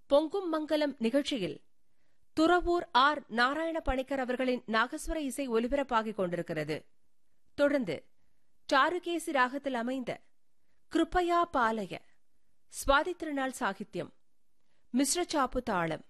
பொங்கும் மங்கலம் நிகழ்ச்சியில் துறவூர் ஆர். நாராயண பணிக்கர் அவர்களின் நாகஸ்வர இசை ஒலிபரப்பாகிக் கொண்டிருக்கிறது. தொடர்ந்து சாருகேசி ராகத்தில் அமைந்த கிருப்பயா பாலய, சுவாதி திருநாள் சாகித்யம், மிஸ்ர சாப்பு தாளம்,